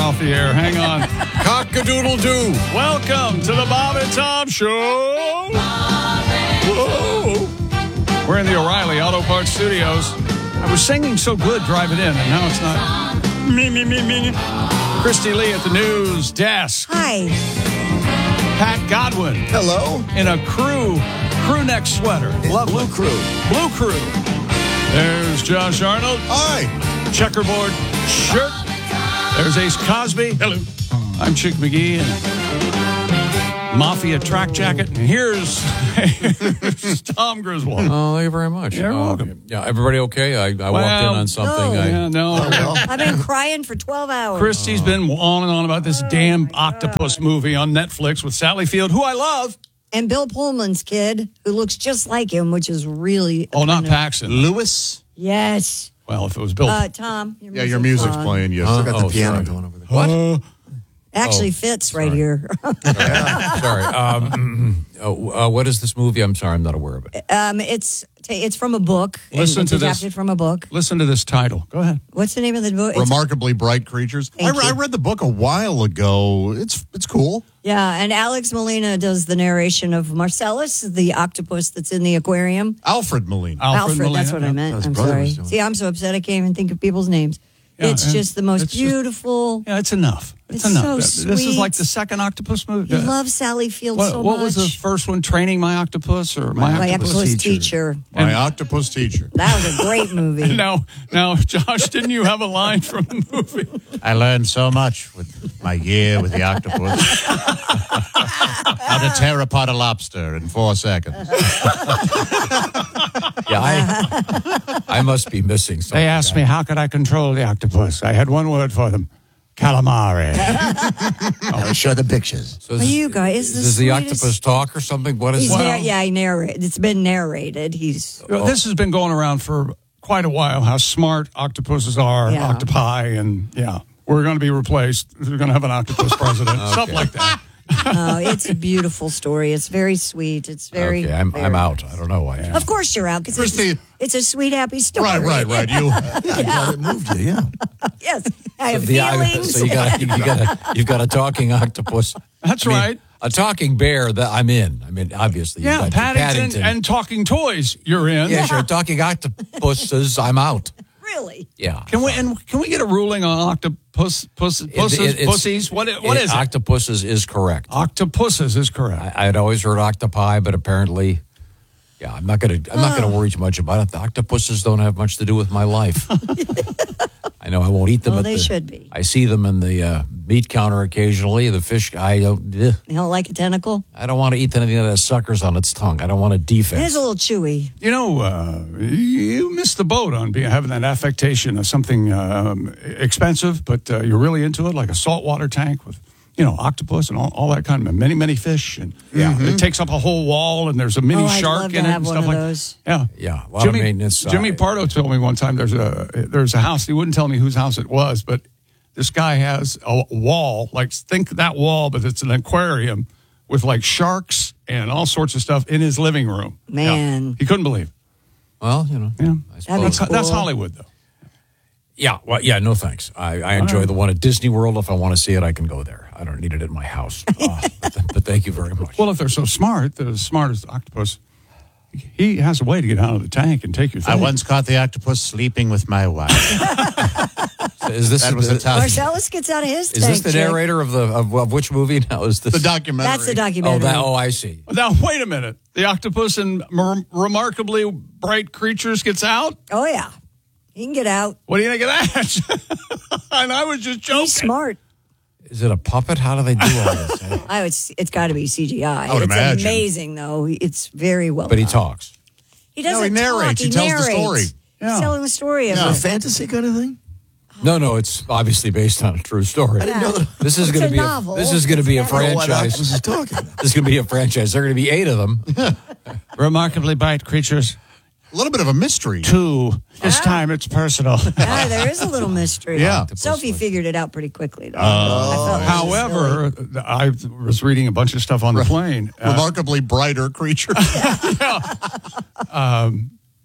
off the air. Hang on. Cock-a-doodle-doo. Welcome to the Bob and Tom Show. Whoa. We're in the O'Reilly Auto Parts Studios. I was singing so good driving in, and now it's not. Me. Christy Lee at the news desk. Hi. Pat Godwin. Hello. In a crew neck sweater. Lovely. Blue Crew. Blue Crew. There's Josh Arnold. Hi. Checkerboard shirt. There's Ace Cosby. Hello. I'm Chick McGee in Mafia track jacket. And here's Tom Griswold. Oh, thank you very much. You're welcome. Yeah, everybody okay? I walked in on something. No. No. I've been crying for 12 hours. Christy's been on and on about this damn octopus movie on Netflix with Sally Field, who I love. And Bill Pullman's kid, who looks just like him, which is really... Oh, not Paxton. Lewis. Yes. Well, if it was Bill. Tom, Your music's playing. You still got the piano going over there. What? Actually fits right here. Sorry. What is this movie? I'm sorry, I'm not aware of it. It's from a book. Listen it's to this. adapted from a book. Listen to this title. Go ahead. What's the name of the book? Remarkably Bright Creatures. I read the book a while ago. It's cool. Yeah, and Alex Molina does the narration of Marcellus, the octopus that's in the aquarium. Alfred Molina. Alfred, that's what I meant. I'm sorry. See, I'm so upset I can't even think of people's names. Yeah, it's just the most beautiful. Yeah, it's enough. It's It's enough. so This is sweet. like the second octopus movie. You love Sally Field so much. What was the first one? Training My Octopus or My Octopus Teacher. My octopus teacher. That was a great movie. Now, Josh, didn't you have a line from the movie? I learned so much with my year with the octopus. How to tear apart a lobster in 4 seconds. Yeah, I must be missing something. They asked me, how could I control the octopus? I had one word for them. Calamari. Show the pictures. So Well, you guys, does the sweetest- octopus talk or something? What is He's it? he narrated. It's been narrated. This has been going around for quite a while, how smart octopuses are, Yeah. octopi, and we're going to be replaced. We're going to have an octopus president, something like that. it's a beautiful story. It's very sweet. It's very. Okay, I'm very- out. I don't know why. Of course you're out because Christy- it's a sweet, happy story. Right. You. It moved you, yeah. Yes, I have So feelings. you've got a talking octopus. That's right. A talking bear that I'm in. I mean, obviously. you've Yeah, got your Paddington and talking toys. You're in. Yeah, sure. Talking octopuses, I'm out. Really? Yeah. Can we get a ruling on pussies? What is it? Octopuses is correct. Octopuses is correct. I had always heard octopi, but apparently, I'm not gonna worry too much about it. The octopuses don't have much to do with my life. I know I won't eat them. Well, they should be. I see them in the meat counter occasionally. The fish, I don't. You don't like a tentacle? I don't want to eat anything that has suckers on its tongue. I don't want a defense. It is a little chewy. You know, you missed the boat on having that affectation of something expensive, but you're really into it, like a saltwater tank with, octopus and all that kind of many fish. And it takes up a whole wall, and there's a mini I'd shark love to in it have and one stuff of like those. that. Yeah, a lot of maintenance. Jimmy Pardo told me one time there's a house. He wouldn't tell me whose house it was, but this guy has a wall, like think that wall, but it's an aquarium with like sharks and all sorts of stuff in his living room. Man. Yeah. He couldn't believe it. Well, I suppose. That's Hollywood, though. Yeah, well, no thanks. I enjoy the one at Disney World. If I want to see it, I can go there. I don't need it at my house. But thank you very much. Well, if they're so smart, they're as smart as the octopus. He has a way to get out of the tank and take your thing. I once caught the octopus sleeping with my wife. Is this Marcellus gets out of his tank. Is this the narrator of which movie now? Is this the documentary? That's the documentary. I see. Now, wait a minute. The octopus in Remarkably Bright Creatures gets out? Oh, yeah. He can get out. What do you think of that? And I was just joking. He's smart. Is it a puppet? How do they do all this? It's got to be CGI. I would it's imagine. Amazing, though. It's very well But he done. talks. He doesn't he narrates. talk. He tells the story. Yeah. He's telling the story of A it. fantasy kind of thing? No, it's obviously based on a true story. I didn't know that. This is It's going a to be novel. this is going to be a It's I don't know what franchise. octopus is talking about. This is going to be a franchise. There are going to be 8 of them. Remarkably Bright Creatures A little bit of a mystery. 2. This time it's personal. Yeah, there is a little mystery. Yeah. Sophie figured it out pretty quickly, though. I felt like it was However, I was reading a bunch of stuff on the plane. Remarkably brighter creature.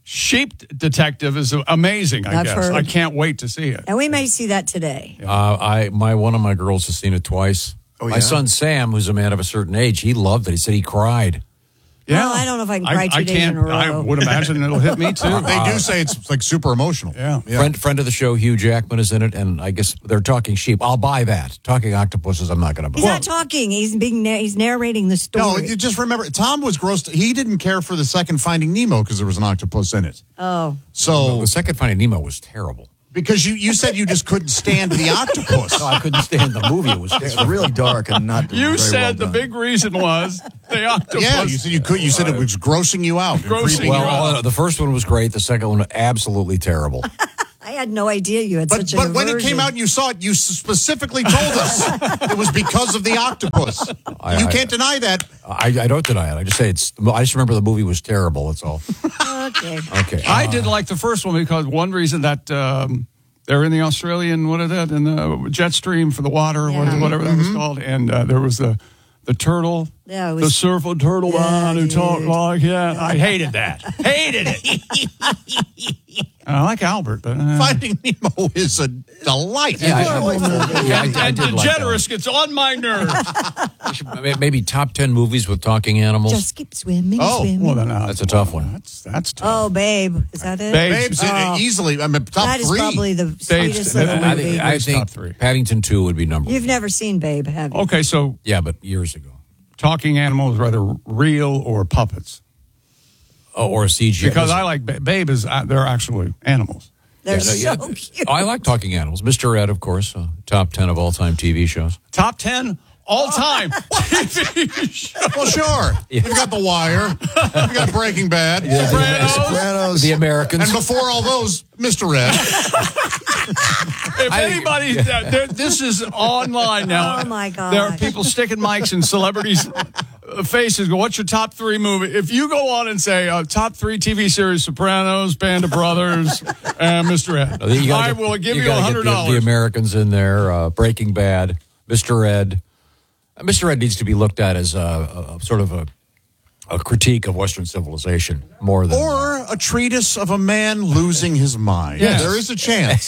Sheep Detective is amazing, I I've guess. heard. I can't wait to see it. And we may see that today. One of my girls has seen it twice. Oh, My yeah? son Sam, who's a man of a certain age, he loved it. He said he cried. Yeah. Well, I don't know if I can cry 2 days can't, in a row. I would imagine it'll hit me too. They do say it's like super emotional. Yeah. Friend of the show, Hugh Jackman, is in it, and I guess they're talking sheep. I'll buy that. Talking octopuses, I'm not going to buy. He's not talking. He's narrating the story. No, you just remember, Tom was grossed. He didn't care for the second Finding Nemo because there was an octopus in it. Oh. So, The second Finding Nemo was terrible. because you said you just couldn't stand the octopus. No, I couldn't stand the movie. It was It's terrible. really dark and not You very said well the done. big reason was the octopus. Yeah, you said you could. You said it was grossing you out. Grossing creeping you you out. out. The first one was great. The second one, absolutely terrible. I had no idea you had But such an but when it aversion. came out and you saw it, you specifically told us it was because of the octopus. You can't deny that. I don't deny it. I just say I just remember the movie was terrible. That's all. Okay. Okay. I did like the first one because one reason that they're in the Australian, what is that, in the jet stream for the water, Yeah. whatever that was called. And there was the turtle, Yeah, it the was- surfer turtle man who talked like that. I hated that. Hated it. And I like Albert, but Finding Nemo is a delight. I did like DeGeneres gets on my nerves. that. Maybe top 10 movies with talking animals. Just keep swimming, Oh, swimming. Well, then, That's a tough one. That's tough. Oh, Babe. Is that it? Babes. Babes, easily. I mean, top That is three. probably the sweetest little I movie. I It's think top three. Paddington 2 would be number one. You've never seen Babe, have you? Okay, so Yeah, but years ago. talking animals, whether real or puppets. Oh, or a CGI. Because I like Babe is they're actually animals. They're Yeah, so cute. I like talking animals. Mr. Ed, of course, top 10 of all time TV shows. Top 10 all time TV shows. Well, sure. You've got The Wire. You've got Breaking Bad. Sopranos. The Americans. And before all those, Mr. Ed. If anybody, this is online now. Oh, my God. There are people sticking mics in celebrities' faces. Go, what's your top three movie? If you go on and say top three TV series: Sopranos, Band of Brothers, and Mr. Ed, I will give you gotta get $100. The Americans in there. Breaking Bad. Mr. Ed. Mr. Ed needs to be looked at as a sort of a critique of Western civilization more than. Or a treatise of a man losing his mind. Yes. There is a chance.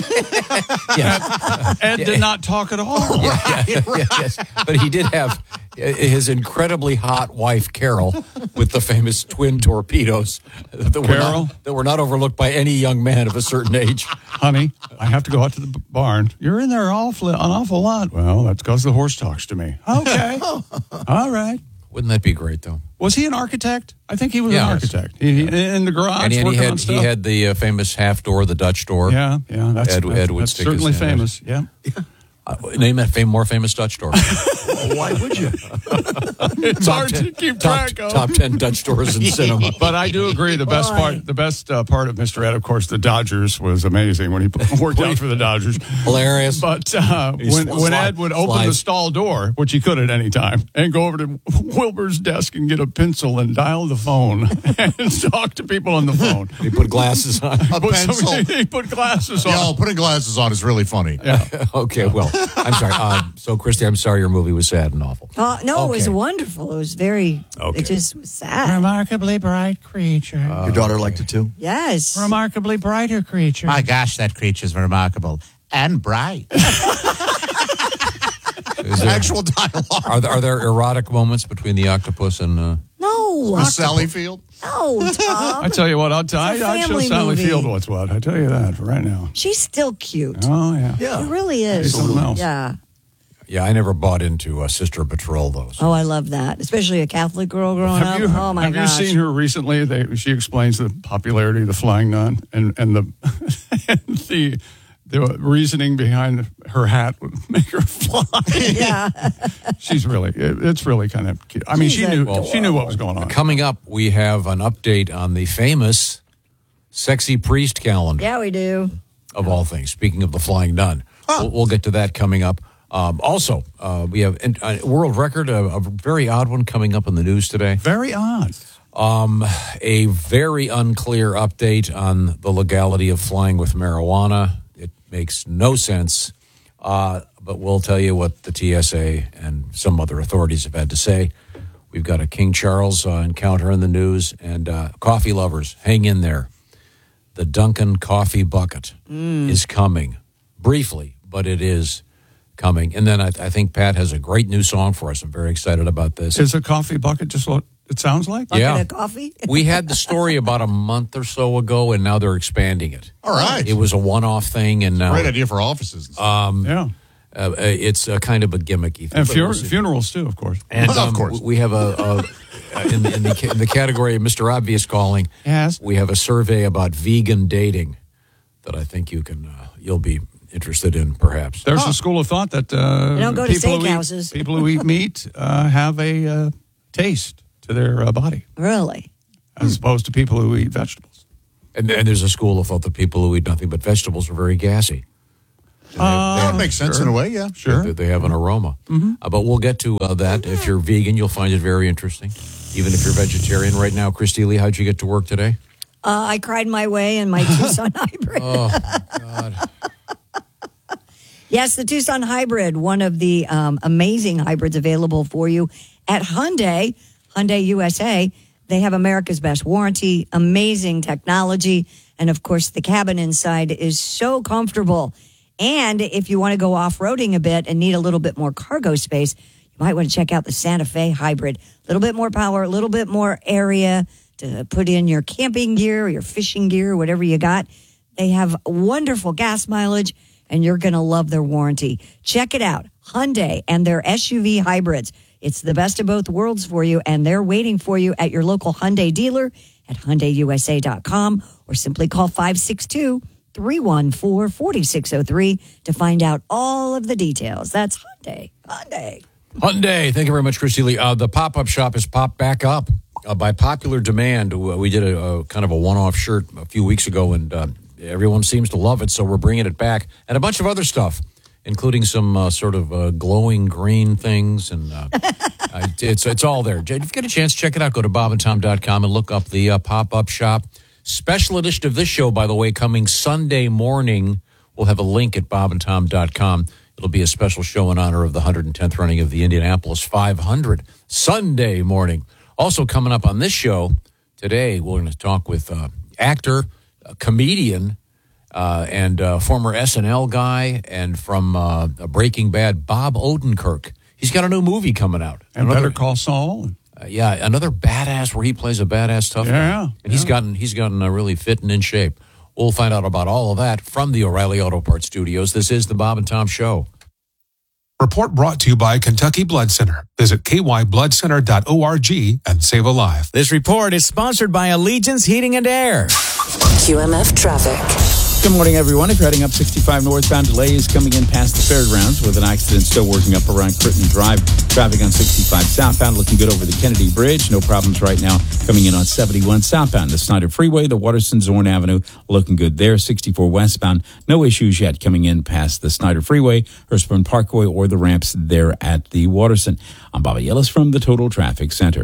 Ed did not talk at all. Yes, but he did have his incredibly hot wife, Carol, with the famous twin torpedoes that were not overlooked by any young man of a certain age. Honey, I have to go out to the barn. You're in there an awful lot. Well, that's because the horse talks to me. Okay. All right. Wouldn't that be great, though? Was he an architect? I think he was Yeah. an architect. He in the garage And he working on had stuff. he had the famous half door, the Dutch door. Yeah. That's Ed would that's stick his certainly hand in. famous. Yeah. Name that more famous Dutch door. Why would you? It's hard to keep track of. Top 10 Dutch doors in cinema. But I do agree. The best part of Mr. Ed, of course, the Dodgers was amazing when he worked out for the Dodgers. Hilarious. But when Ed would open the stall door, which he could at any time, and go over to Wilbur's desk and get a pencil and dial the phone and talk to people on the phone. He put glasses on. A pencil. He put glasses on. Yeah, putting glasses on is really funny. Okay, well, I'm sorry. So, Christy, I'm sorry your movie was sad and awful. No, it was Okay. wonderful. It was very, Okay. it just was sad. Remarkably bright creature. Your daughter liked it too? Yes. Remarkably brighter creature. My gosh, that creature's remarkable and bright. Is there- Actual dialogue. are there erotic moments between the octopus and... No. Sally Field. No, Tom. I tell you what, I'll tell It's a I show family Sally movie. Field what's what. I tell you that for right now. She's still cute. Oh, yeah. Yeah. It really is. Something else. Yeah. Yeah, I never bought into Sister Patrol, though. So. Oh, I love that. Especially a Catholic girl growing up. Oh, my have gosh. you seen her recently? She explains the popularity of the Flying Nun and the and the reasoning behind her hat would make her fly. Yeah. She's really, it's really kind of cute. I mean, She's she knew what was going on. Coming up, we have an update on the famous Sexy Priest calendar, Yeah, we do. of all things. Speaking of the Flying Nun, we'll get to that coming up. Also, we have a world record, a very odd one coming up in the news today. Very odd. A very unclear update on the legality of flying with marijuana. It makes no sense, but we'll tell you what the TSA and some other authorities have had to say We've got a King Charles encounter in the news, and coffee lovers, hang in there. The Dunkin' Coffee Bucket is coming, briefly, but it is coming. And then I think Pat has a great new song for us. I'm very excited about this. Is a coffee bucket just what it sounds like? Bucket of coffee? We had the story about a month or so ago, and now they're expanding it. All right. It was a one-off thing, and now Great idea for offices. Yeah. It's kind of a gimmicky thing. And funerals, too, of course. And Of course. we have in the category of Mr. Obvious calling, Yes. we have a survey about vegan dating that I think you'll be interested in, perhaps. There's a school of thought that don't go to people who steakhouses. people who eat meat have a taste to their body, Really? as opposed to people who eat vegetables. And there's a school of thought that people who eat nothing but vegetables are very gassy. That makes sense in a way, yeah. Sure. They have an aroma. But we'll get to that. If you're vegan, you'll find it very interesting. Even if you're vegetarian right now. Christy Lee, how'd you get to work today? I cried my way in my Tucson Hybrid. Oh, God. Yes, the Tucson Hybrid, one of the amazing hybrids available for you at Hyundai USA. They have America's best warranty, amazing technology, and of course the cabin inside is so comfortable. And if you want to go off-roading a bit and need a little bit more cargo space, you might want to check out the Santa Fe Hybrid. A little bit more power, a little bit more area to put in your camping gear, your fishing gear, whatever you got. They have wonderful gas mileage, and you're going to love their warranty. Check it out, Hyundai and their SUV hybrids. It's the best of both worlds for you, and they're waiting for you at your local Hyundai dealer at HyundaiUSA.com or simply call 562-314-4603 to find out all of the details. That's Hyundai. Hyundai. Thank you very much, Christy Lee. The pop-up shop has popped back up by popular demand. We did a kind of a one-off shirt a few weeks ago, and everyone seems to love it, so we're bringing it back. And a bunch of other stuff, including some sort of glowing green things, and it's all there. If you get a chance, check it out. Go to bobandtom.com and look up the pop-up shop. Special edition of this show, by the way, coming Sunday morning. We'll have a link at bobandtom.com. It'll be a special show in honor of the 110th running of the Indianapolis 500 Sunday morning. Also coming up on this show today, we're going to talk with actor, comedian, and former SNL guy, and from Breaking Bad, Bob Odenkirk. He's got a new movie coming out. And Better Call Saul. Another badass where he plays a badass tough guy. Yeah. And he's gotten really fit and in shape. We'll find out about all of that from the O'Reilly Auto Parts Studios. This is the Bob and Tom Show. Report brought to you by Kentucky Blood Center. Visit kybloodcenter.org and save a life. This report is sponsored by Allegiance Heating and Air. QMF traffic. Good morning, everyone. If you're heading up 65 northbound, delays coming in past the fairgrounds with an accident still working up around Critton Drive. Traffic on 65 southbound looking good over the Kennedy Bridge. No problems right now coming in on 71 southbound. The Snyder Freeway, the Waterston-Zorn Avenue looking good there. 64 westbound. No issues yet coming in past the Snyder Freeway, Hurstbourne Parkway, or the ramps there at the Waterston. I'm Bobby Ellis from the Total Traffic Center.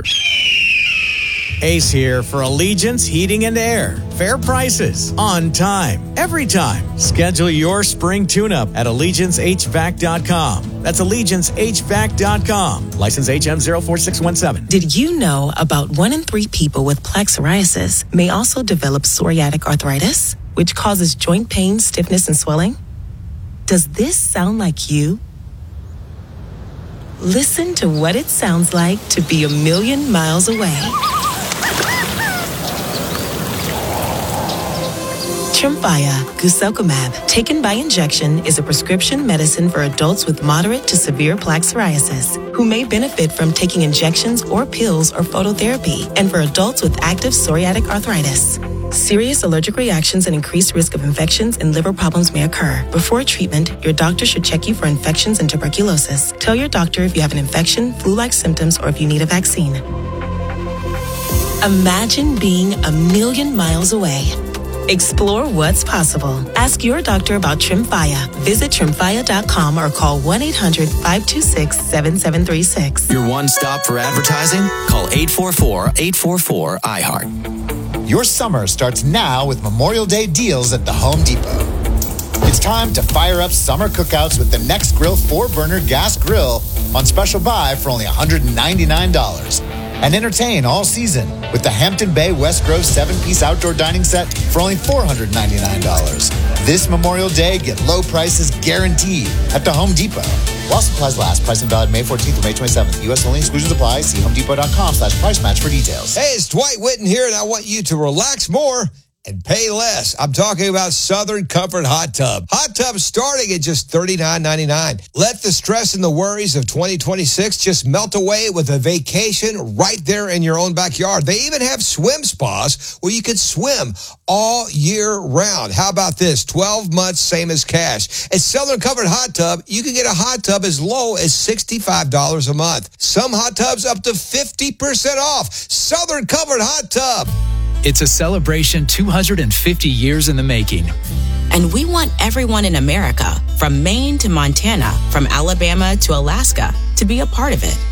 Ace here for Allegiance Heating and Air. Fair prices, on time, every time. Schedule your spring tune-up at AllegianceHVAC.com. That's AllegianceHVAC.com. License HM04617. Did you know about 1 in 3 people with plaque psoriasis may also develop psoriatic arthritis, which causes joint pain, stiffness, and swelling? Does this sound like you? Listen to what it sounds like to be a million miles away. Tremfya guselkumab, taken by injection, is a prescription medicine for adults with moderate to severe plaque psoriasis who may benefit from taking injections or pills or phototherapy, and for adults with active psoriatic arthritis. Serious allergic reactions and increased risk of infections and liver problems may occur. Before treatment, your doctor should check you for infections and tuberculosis. Tell your doctor if you have an infection, flu-like symptoms, or if you need a vaccine. Imagine being a million miles away. Explore what's possible. Ask your doctor about Tremfya. Visit Tremfya.com or call 1-800-526-7736. Your one stop for advertising? Call 844-844-iHeart. Your summer starts now with Memorial Day deals at the Home Depot. It's time to fire up summer cookouts with the Next Grill 4-burner gas grill on special buy for only $199. And entertain all season with the Hampton Bay West Grove 7-piece outdoor dining set for only $499. This Memorial Day, get low prices guaranteed at the Home Depot. While supplies last, price and valid May 14th through May 27th. U.S. only, exclusions apply. See homedepot.com/price match for details. Hey, it's Dwight Whitten here, and I want you to relax more and pay less. I'm talking about Southern Comfort Hot Tub. Hot tubs starting at just $39.99. Let the stress and the worries of 2026 just melt away with a vacation right there in your own backyard. They even have swim spas where you can swim all year round. How about this? 12 months, same as cash. At Southern Comfort Hot Tub, you can get a hot tub as low as $65 a month. Some hot tubs up to 50% off. Southern Comfort Hot Tub. It's a celebration 250 years in the making. And we want everyone in America, from Maine to Montana, from Alabama to Alaska, to be a part of it.